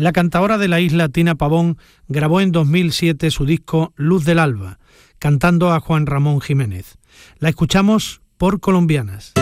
La cantaora de la isla, Tina Pavón, grabó en 2007 su disco Luz del Alba, cantando a Juan Ramón Jiménez. La escuchamos por Colombianas.